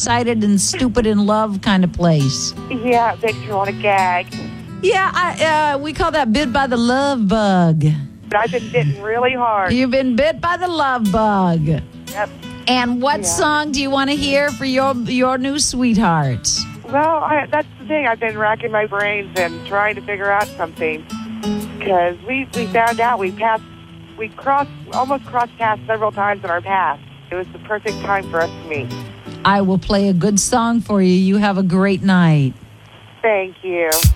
excited and stupid in love kind of place. Yeah, it makes you want to gag. Yeah, we call that bit by the love bug. But I've been bitten really hard. You've been bit by the love bug. Yep. And what song do you want to hear for your new sweetheart? Well, that's the thing. I've been racking my brains and trying to figure out something. Because we found out we almost crossed paths several times in our past. It was the perfect time for us to meet. I will play a good song for you. You have a great night. Thank you.